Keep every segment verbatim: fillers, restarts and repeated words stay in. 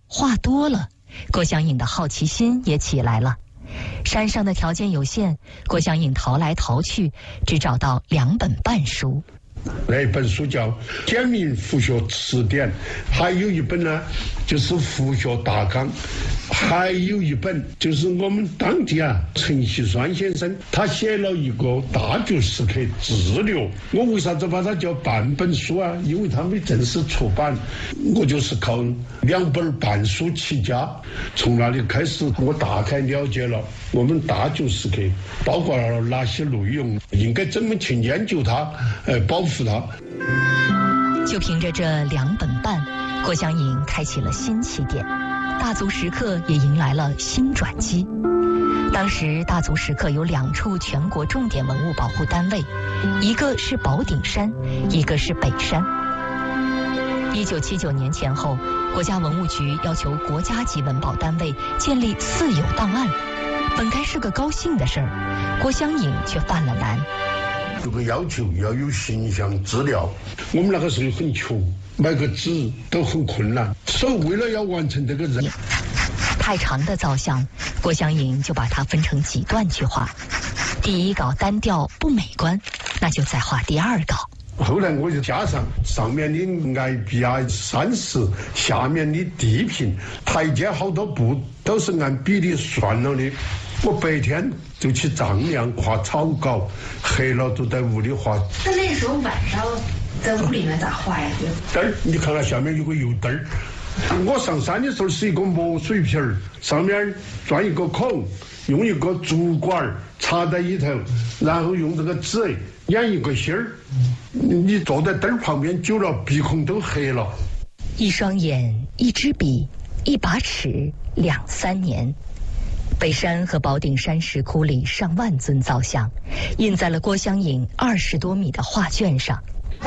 话多了，郭湘颖的好奇心也起来了。山上的条件有限，郭湘颖淘来淘去，只找到两本半书。 那一本书叫《简明佛学词典》，还有一本呢就是《佛学大纲》，还有一本就是我们当地啊陈锡栓先生他写了一个《大觉寺刻志略》。我为啥子把它叫半本书啊？因为它没正式出版，我就是靠两本半书起家。从那里开始，我大概了解了我们大觉寺刻包括了哪些内容，应该怎么去研究它，呃，保护它。 就凭着这两本半，郭湘颖开启了新起点，大足石刻也迎来了新转机。当时大足石刻有两处全国重点文物保护单位，一个是宝顶山，一个是北山。一九七九年前后，国家文物局要求国家级文保单位建立私有档案，本该是个高兴的事儿，郭湘颖却犯了难。 这个要求要有形象资料，我们那个时候很穷，买个纸都很困难，所以为了要完成这个任务， 太长的造像，郭湘颖就把它分成几段去画。第一稿单调不美观，那就再画第二稿。 后来我就加上上面的崖壁啊、山石，下面的地平，台阶好多步都是按比例算了的。我白天就去丈量画草稿，黑了就在屋里画。 那那时候晚上在屋里面咋画呀？ 灯儿，你看看下面有个油灯儿。我上山的时候是一个磨水瓶儿，上面钻一个孔，用一个竹管插在里头，然后用这个纸演一个心儿。你坐在灯旁边久了，鼻孔都黑了。 一双眼，一支笔，一把尺，两三年。北山和宝顶山石窟里上万尊造像，印在了郭湘颖二十多米的画卷上。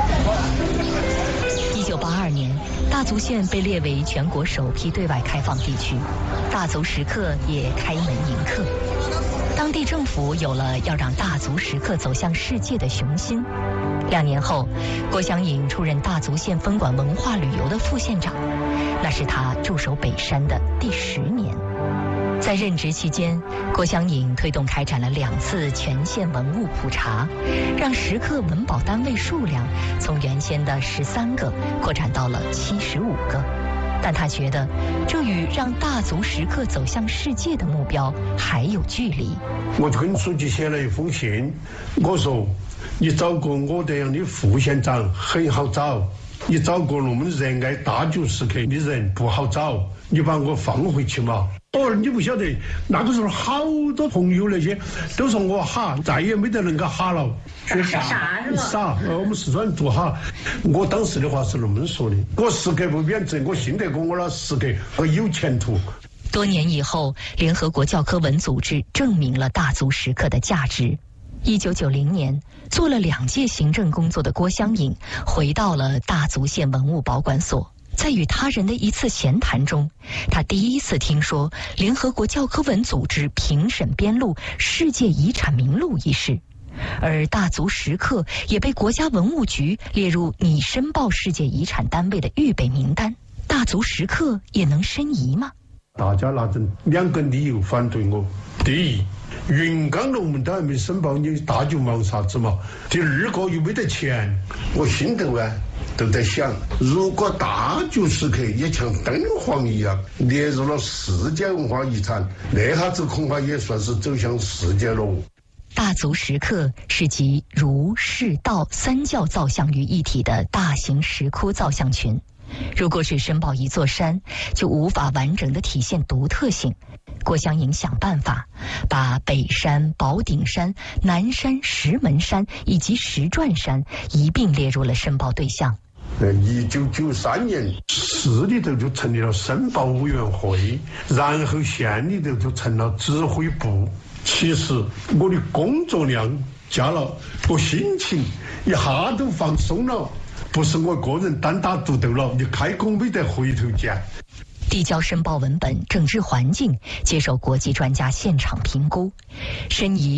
一九八二年，大足县被列为全国首批对外开放地区，大足石刻也开门迎客。当地政府有了要让大足石刻走向世界的雄心。两年后，郭湘颖出任大足县分管文化旅游的副县长，那是他驻守北山的第十年。在任职期间，郭湘颖推动开展了两次全县文物普查，让石刻文保单位数量从原先的十三个扩展到了七十五个。但他觉得，这与让大足石刻走向世界的目标还有距离。 我就跟书记写了一封信，我说：“你找个我这样的副县长很好找，你找个我们热爱大足石刻的人不好找，你把我放回去嘛。”哦，你不晓得，那个时候好多朋友那些都说我哈，再也没得能够哈了， 傻傻是吧？ 傻，呃，我们四川人做哈。我当时的话是那么说的，我石刻不贬值，我信得过我那石刻，我有前途。 多年以后，联合国教科文组织证明了大足石刻的价值。一九九零年，做了两届行政工作的郭湘颖回到了大足县文物保管所。在与他人的一次闲谈中，他第一次听说联合国教科文组织评审编录世界遗产名录一事，而大足石刻也被国家文物局列入拟申报世界遗产单位的预备名单。大足石刻也能申遗吗？ 大家拿着两个理由反对我。第一，云冈龙门都还没申报，你大就忙啥子嘛？第二个又没得钱，我心头啊都在想，如果大足石刻也像敦煌一样列入了世界文化遗产，那下子恐怕也算是走向世界了。 大足石刻是集儒释道三教造像于一体的大型石窟造像群。如果只申报一座山，就无法完整地体现独特性。郭湘颖想办法，把北山、宝顶山、南山、石门山以及石转山一并列入了申报对象。 一九九三年，市里头就成立了申报委员会，然后县里头就成了指挥部。其实我的工作量加了，我心情一下都放松了，不是我个人单打独斗了，你开工没得回头箭。 递交申报文本，整治环境，接受国际专家现场评估，申遗